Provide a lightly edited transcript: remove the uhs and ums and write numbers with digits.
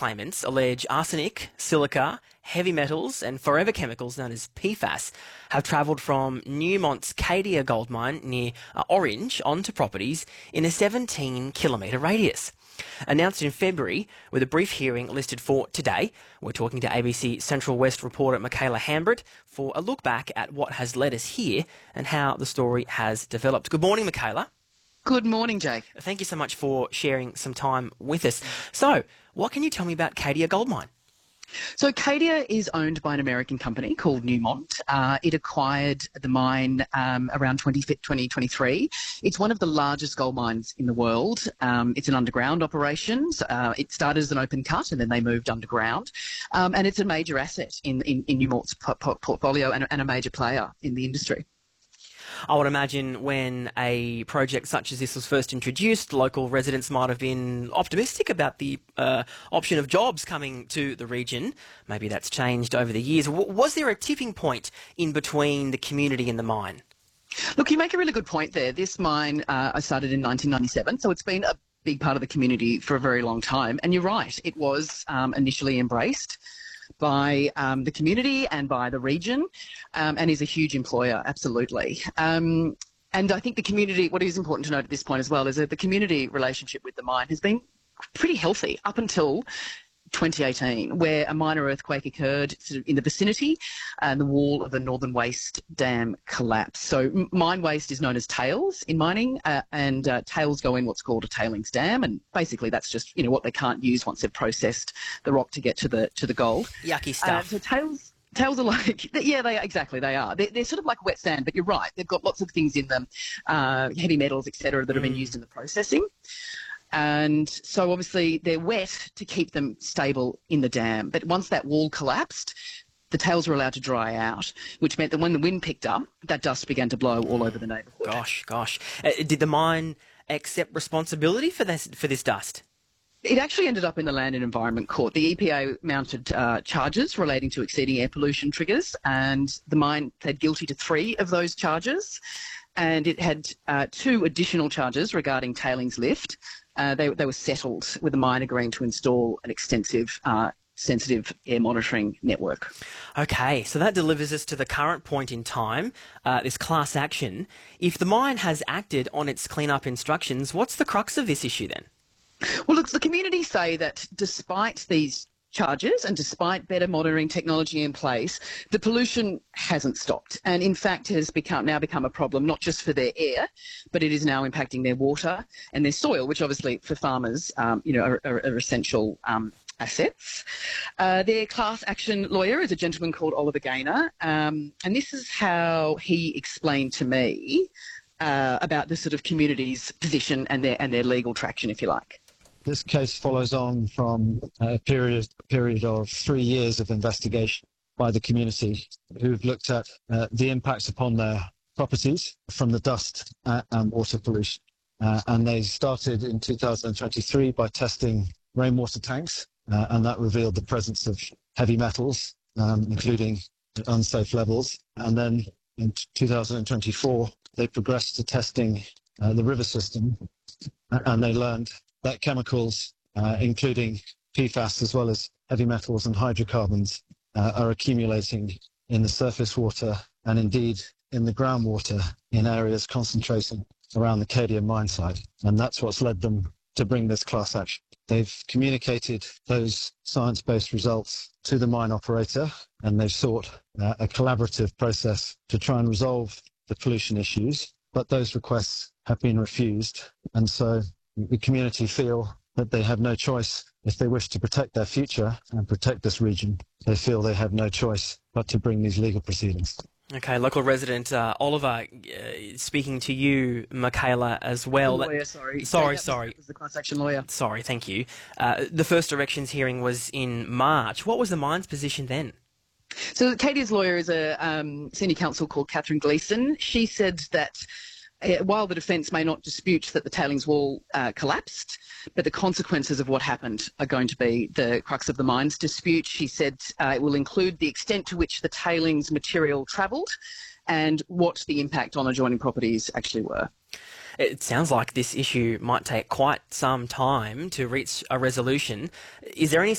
claimants allege arsenic, silica, heavy metals and forever chemicals known as PFAS have travelled from Newmont's Cadia gold mine near Orange onto properties in a 17-kilometre radius. Announced in February with a brief hearing listed for today, we're talking to ABC Central West reporter Michaela Hambert for a look back at what has led us here and how the story has developed. Good morning, Michaela. Good morning, Jake. Thank you so much for sharing some time with us. So, what can you tell me about Cadia Gold Mine? So Cadia is owned by an American company called Newmont. It acquired the mine around 2023. It's one of the largest gold mines in the world. It's an underground operation. It started as an open cut and then they moved underground. And it's a major asset in Newmont's portfolio and a major player in the industry. I would imagine when a project such as this was first introduced, local residents might have been optimistic about the option of jobs coming to the region. Maybe that's changed over the years. Was there a tipping point in between the community and the mine? Look, you make a really good point there. This mine started in 1997, so it's been a big part of the community for a very long time. And you're right, it was initially embraced by the community and by the region, and is a huge employer, absolutely. And I think the community, what is important to note at this point as well, is that the community relationship with the mine has been pretty healthy up until 2018, where a minor earthquake occurred sort of in the vicinity and the wall of the Northern Waste Dam collapsed. So mine waste is known as tails in mining, and tails go in what's called a tailings dam, and basically that's just what they can't use once they've processed the rock to get to the gold. Yucky stuff. So tails are like, yeah, they are. They're sort of like wet sand, but you're right. They've got lots of things in them, heavy metals, etc., that have been used in the processing. And so obviously they're wet to keep them stable in the dam. But once that wall collapsed, the tails were allowed to dry out, which meant that when the wind picked up, that dust began to blow all over the neighbourhood. Gosh. Did the mine accept responsibility for this dust? It actually ended up in the Land and Environment Court. The EPA mounted charges relating to exceeding air pollution triggers, and the mine pled guilty to 3 of those charges. And it had 2 additional charges regarding tailings lift. They were settled with the mine agreeing to install an extensive sensitive air monitoring network. Okay, so that delivers us to the current point in time, this class action. If the mine has acted on its clean-up instructions, what's the crux of this issue then? Well, look, the community say that despite these charges and despite better monitoring technology in place, the pollution hasn't stopped, and in fact has now become a problem not just for their air, but it is now impacting their water and their soil, which obviously for farmers are essential assets. Their class action lawyer is a gentleman called Oliver Gaynor, and this is how he explained to me about the sort of community's position and their legal traction, if you like. This case follows on from a period of 3 years of investigation by the community, who've looked at the impacts upon their properties from the dust and water pollution. And they started in 2023 by testing rainwater tanks, and that revealed the presence of heavy metals, including unsafe levels. And then in 2024, they progressed to testing the river system, and they learned that chemicals, including PFAS as well as heavy metals and hydrocarbons, are accumulating in the surface water and indeed in the groundwater in areas concentrating around the Cadia mine site. And that's what's led them to bring this class action. They've communicated those science-based results to the mine operator, and they've sought a collaborative process to try and resolve the pollution issues, but those requests have been refused. And so the community feel that they have no choice. If they wish to protect their future and protect this region, they feel they have no choice but to bring these legal proceedings. Okay, local resident Oliver, speaking to you, Michaela, as well. The lawyer, sorry. That was the class action lawyer. Sorry, thank you. The first directions hearing was in March. What was the mine's position then? So Cadia's lawyer is a senior counsel called Catherine Gleeson. She said that while the defence may not dispute that the tailings wall collapsed, but the consequences of what happened are going to be the crux of the mine's dispute. She said it will include the extent to which the tailings material travelled and what the impact on adjoining properties actually were. It sounds like this issue might take quite some time to reach a resolution. Is there any